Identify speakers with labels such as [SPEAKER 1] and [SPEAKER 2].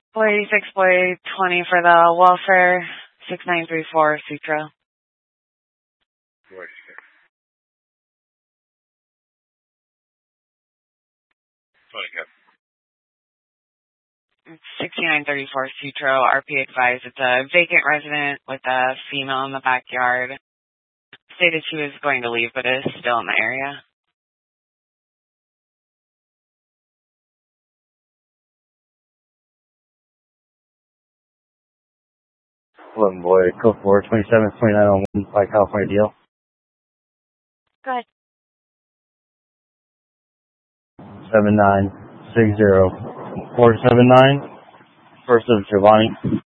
[SPEAKER 1] Boy 6, boy 20 for the welfare, 6934 Sutro.
[SPEAKER 2] Boy 6. 20,
[SPEAKER 1] It's 6934 Sutro, RP advised. It's a vacant resident with a female in the backyard. Stated she was going to leave, but is still in the area.
[SPEAKER 3] Boy, code 4, 27, 29 on 1 by California deal.
[SPEAKER 1] Go ahead.
[SPEAKER 3] 7960 479, first of Giovanni.